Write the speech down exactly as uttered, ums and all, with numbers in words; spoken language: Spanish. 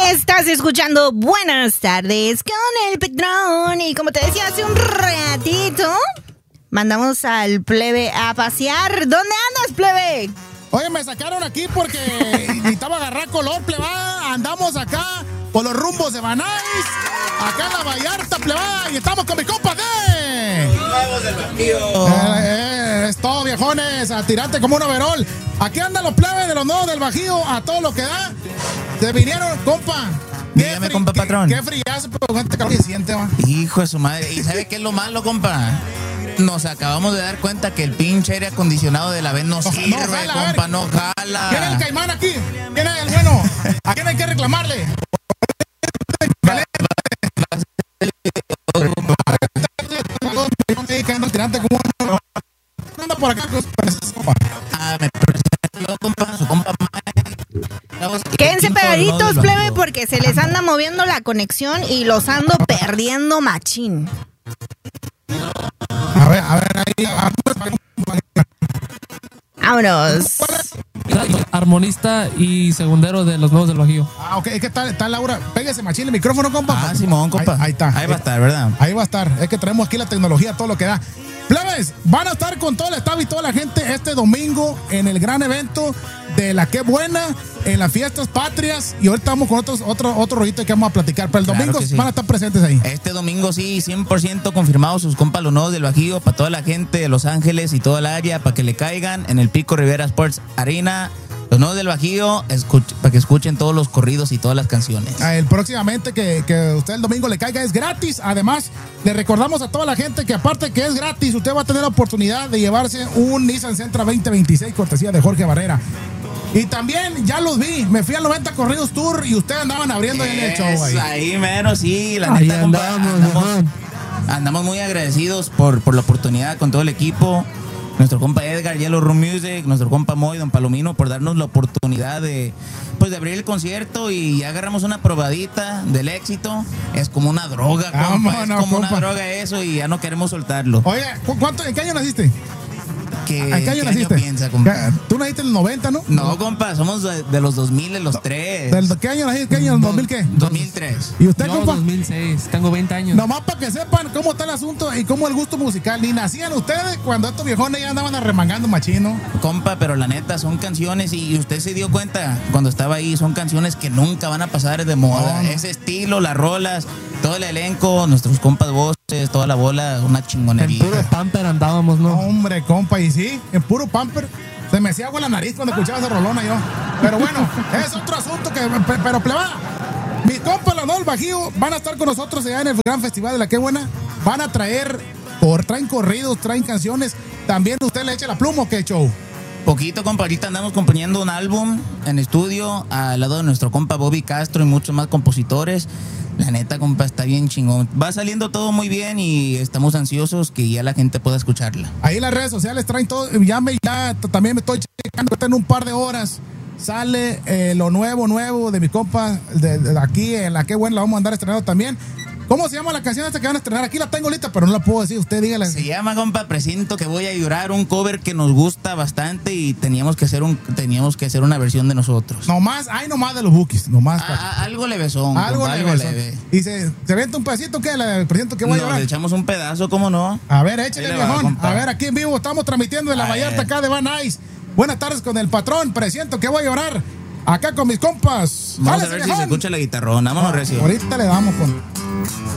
Estás escuchando Buenas Tardes con el Patrón. Y como te decía hace un ratito, mandamos al plebe a pasear. ¿Dónde andas, plebe? Oye, me sacaron aquí porque necesitaba agarrar color, plebada. Andamos acá por los rumbos de Banais, acá en la Vallarta, plebada. Y estamos con mis compas de... Nuevos del Bajío. Eh, eh, es todo, viejones, a tirarte como un overol. Aquí andan los plebes de los Nuevos del Bajío, a todo lo que da. Se vinieron, compa. Dígame, compa, qué, patrón. Qué friazo, pero gente que se siente, va. Hijo de su madre. ¿Y sabe qué es lo malo, compa? Nos acabamos de dar cuenta que el pinche aire acondicionado de la vez no sirve, no jala, compa, no jala. ¿Quién es el caimán aquí? ¿Quién es el bueno? ¿A quién hay que reclamarle? Anda por acá, compa. Ah, me presento, compa, su compa. Quédense pegaditos, plebe, porque se les anda moviendo la conexión y los ando perdiendo machín. A ver, a ver, ahí. Vámonos. Armonista y segundero de los Nuevos del Bajío. Ah, ok, es que está, está Laura. Pégase machín el micrófono, compa. Ah, Simón, compa. Ahí, ahí está. Ahí va a estar, ¿verdad? Ahí va a estar. Es que traemos aquí la tecnología, todo lo que da. Plebes, van a estar con todo el staff y toda la gente este domingo en el gran evento de la Qué Buena, en las fiestas patrias. Y ahorita estamos con otros, otro, otro rollito que vamos a platicar. Pero el Claro domingo que sí. van a estar presentes ahí. Este domingo sí, cien por ciento confirmados sus compas los Nuevos del Bajío, para toda la gente de Los Ángeles y toda el área, para que le caigan en el Pico Rivera Sports Arena. Los Nuevos del Bajío, escuch- para que escuchen todos los corridos y todas las canciones. El próximamente que, que usted el domingo le caiga es gratis. Además, le recordamos a toda la gente que aparte que es gratis, usted va a tener la oportunidad de llevarse un Nissan Sentra veinte veintiséis cortesía de Jorge Barrera. Y también, ya los vi, me fui al noventa Corridos Tour y ustedes andaban abriendo en el show ahí. Es, ahí menos, sí, la Ahí neta, compa, andamos, andamos, ajá. andamos muy agradecidos por, por la oportunidad con todo el equipo. Nuestro compa Edgar, Yellow Room Music, nuestro compa Moy, Don Palomino, por darnos la oportunidad de, pues, de abrir el concierto y ya agarramos una probadita del éxito. Es como una droga, compa. Vámonos, es como compa. una droga eso y ya no queremos soltarlo. Oye, ¿cu- ¿cuánto, ¿en qué año naciste? ¿Qué, ¿En qué año qué naciste? piensa, compa? Tú naciste en el noventa, ¿no? No, compa, somos de, de los dos mil, de los tres. ¿Del, ¿Qué año naciste? ¿Qué año? ¿dos mil qué? dos mil tres. ¿Y usted, Yo, compa? dos mil seis, tengo veinte años. Nomás para que sepan cómo está el asunto y cómo el gusto musical. Ni nacían ustedes cuando estos viejones ya andaban arremangando machino. Compa, pero la neta, son canciones y usted se dio cuenta cuando estaba ahí, son canciones que nunca van a pasar de moda. No, no. Ese estilo, las rolas, todo el elenco, nuestros compas voces, toda la bola, una En chingonería. puro pamper andábamos, ¿no? Hombre, compa, y sí, en puro pamper. Se me hacía agua la nariz cuando escuchaba esa rolona yo. Pero bueno, es otro asunto que... pe- Pero plebada, mis compas, los Nuevos del Bajío, van a estar con nosotros allá en el gran festival de la Qué Buena. Van a traer, cor, traen corridos, traen canciones. También usted le echa la pluma o qué show. Poquito, compa, ahorita andamos componiendo un álbum en estudio al lado de nuestro compa Bobby Castro y muchos más compositores. La neta, compa, está bien chingón. Va saliendo todo muy bien y estamos ansiosos que ya la gente pueda escucharla. Ahí en las redes sociales traen todo. Ya me, ya t- también me estoy checando. En un par de horas sale eh, lo nuevo, nuevo de mi compa de, de aquí en la Qué Buena. La vamos a andar estrenando también. ¿Cómo se llama la canción esta que van a estrenar? Aquí la tengo lista, pero no la puedo decir. Usted dígale. Se llama, compa, Presiento que voy a llorar, un cover que nos gusta bastante y teníamos que hacer un teníamos que hacer una versión de nosotros. Nomás, ay, nomás de los Bookies. Nomás. pa- Ah, algo levesón, algo compa, leve. algo eso. leve. Y se, se venta un pedacito que le presento que voy a Nos llorar. le echamos un pedazo, ¿cómo no? A ver, échale, Ahí le va, viejón. compa. A ver, aquí en vivo estamos transmitiendo de la A Vallarta ver. acá de Van Nuys. Buenas tardes con el patrón. Presiento que voy a llorar. Acá con mis compas. Vamos a Jálese, ver si se viejón. escucha la guitarrona. Vámonos, recio. Ahorita le damos con.